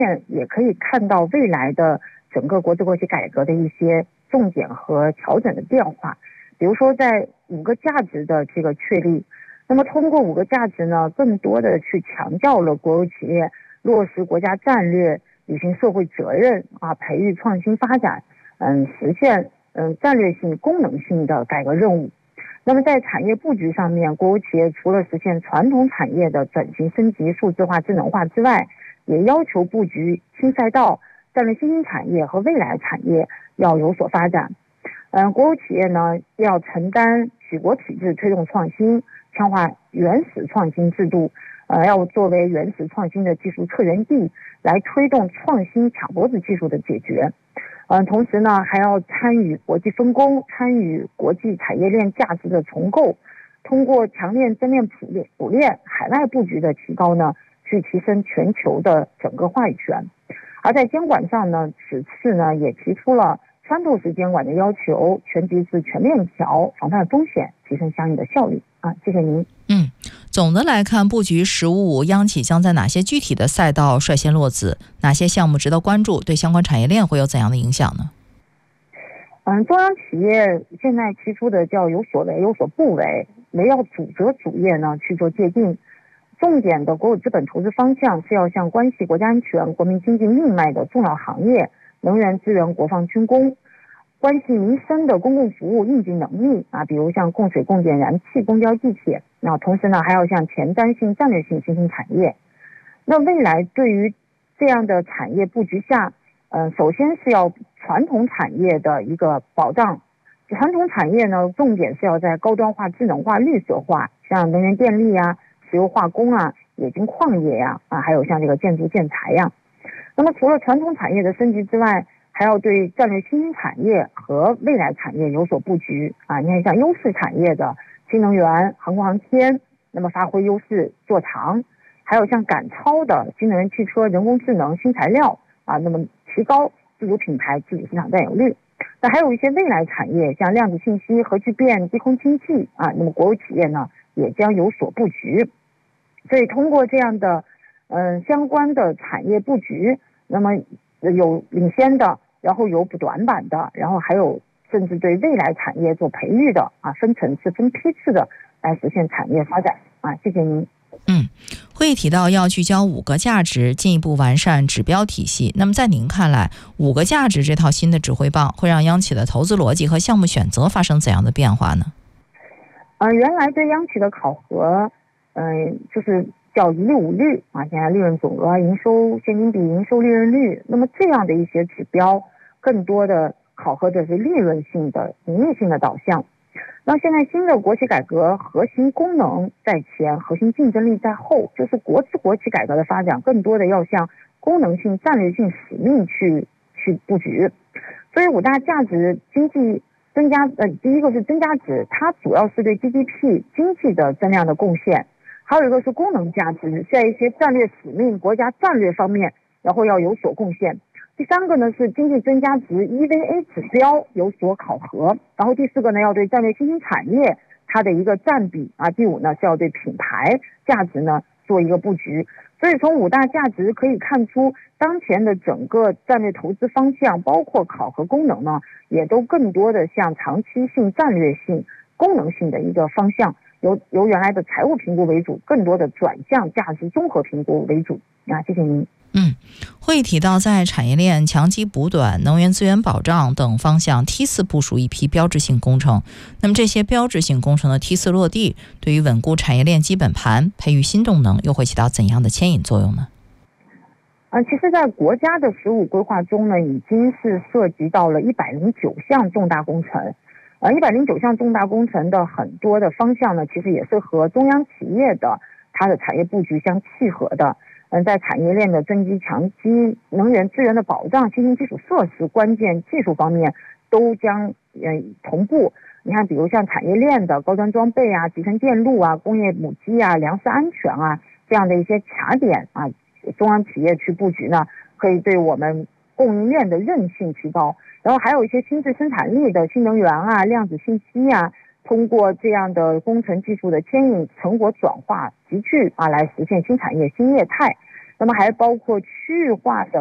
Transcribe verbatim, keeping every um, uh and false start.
也可以看到未来的整个国资国企改革的一些重点和调整的变化。比如说在五个价值的这个确立，那么通过五个价值呢，更多的去强调了国有企业落实国家战略、履行社会责任啊，培育创新发展，嗯，实现嗯战略性、功能性的改革任务。那么在产业布局上面，国有企业除了实现传统产业的转型升级、数字化、智能化之外，也要求布局新赛道、战略新兴产业和未来产业要有所发展。嗯，国有企业呢要承担举国体制推动创新，强化原始创新制度，呃，要作为原始创新的技术策源地，来推动创新抢脖子技术的解决。嗯，同时呢，还要参与国际分工，参与国际产业链价值的重构，通过强链、增链、普链、普链、海外布局的提高呢，去提升全球的整个话语权。而在监管上呢，此次呢也提出了穿透式监管的要求，全局是全面调，防范风险，提升相应的效率啊。谢谢您。 嗯，总的来看，布局“十五五”，央企将在哪些具体的赛道率先落子？哪些项目值得关注？对相关产业链会有怎样的影响呢？ 嗯，中央企业现在提出的叫有所为有所不为，围绕主责主业呢去做界定。重点的国有资本投资方向是要向关系国家安全、国民经济命脉的重要行业，能源资源、国防军工，关系民生的公共服务应急能力啊，比如像供水、供电、燃气、公交、地铁。那同时呢，还要像前瞻性、战略性新兴产业。那未来对于这样的产业布局下，呃，首先是要传统产业的一个保障。传统产业呢，重点是要在高端化、智能化、绿色化，像能源电力啊、石油化工啊、冶金矿业呀、啊，还有像这个建筑建材呀。那么除了传统产业的升级之外，还要对战略新兴产业和未来产业有所布局啊。你看，像优势产业的新能源、航空航天，那么发挥优势做长；还有像赶超的新能源汽车、人工智能、新材料啊，那么提高自主品牌、自主市场占有率。那还有一些未来产业，像量子信息、核聚变、低空经济啊，那么国有企业呢也将有所布局。所以通过这样的嗯、呃、相关的产业布局，那么有领先的，然后有补短板的，然后还有甚至对未来产业做培育的啊，分层次、分批次的来实现产业发展啊。谢谢您。 嗯，会议提到要聚焦五个价值，进一步完善指标体系。那么在您看来，五个价值这套新的指挥棒会让央企的投资逻辑和项目选择发生怎样的变化呢？ 呃，原来对央企的考核，嗯、呃，就是叫一利五率啊，现在利润总额、营收现金比、营收利润率，那么这样的一些指标，更多的考核的是利润性的、盈利性的导向。那现在新的国企改革，核心功能在前，核心竞争力在后，就是国资国企改革的发展，更多的要向功能性、战略性使命去去布局。所以五大价值经济增加，呃，第一个是增加值，它主要是对 G D P 经济的增量的贡献；还有一个是功能价值，在一些战略使命、国家战略方面，然后要有所贡献。第三个呢是经济增加值 E V A 指标有所考核，然后第四个呢要对战略新兴产业它的一个占比啊，第五呢是要对品牌价值呢做一个布局。所以从五大价值可以看出，当前的整个战略投资方向，包括考核功能呢，也都更多的向长期性、战略性、功能性的一个方向，由由原来的财务评估为主，更多的转向价值综合评估为主啊。谢谢您。 嗯，会议提到在产业链强基补短、能源资源保障等方向梯次部署一批标志性工程。那么这些标志性工程的梯次落地，对于稳固产业链基本盘、培育新动能，又会起到怎样的牵引作用呢？ 呃，其实在国家的十五规划中呢，已经是涉及到了一百零九项重大工程。呃，一百零九项重大工程的很多的方向呢，其实也是和中央企业的它的产业布局相契合的。嗯，在产业链的增基强基、能源资源的保障、新兴基础设施、关键技术方面都将呃同步。你看，比如像产业链的高端装备啊、集成电路啊、工业母机啊、粮食安全啊这样的一些卡点啊，中央企业去布局呢，可以对我们供应链的韧性提高。然后还有一些新质生产力的新能源啊、量子信息啊，通过这样的工程技术的牵引、成果转化集聚啊，来实现新产业新业态。 那么还包括区域化的